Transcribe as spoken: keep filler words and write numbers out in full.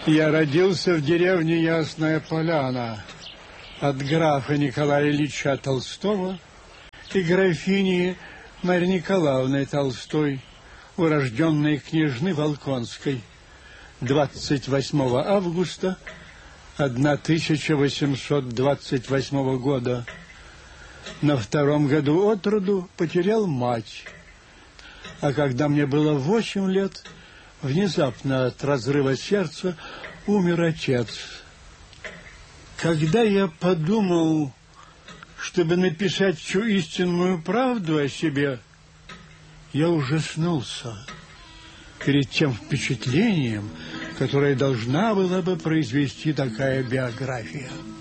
Я родился в деревне Ясная Поляна от графа Николая Ильича Толстого и графини Марьи Николаевны Толстой, урожденной княжны Волконской, двадцать восьмого августа тысяча восемьсот двадцать восьмого года. На втором году от роду потерял мать, а когда мне было восемь лет, внезапно от разрыва сердца умер отец. Когда я подумал, чтобы написать всю истинную правду о себе, я ужаснулся перед тем впечатлением, которое должна была бы произвести такая биография.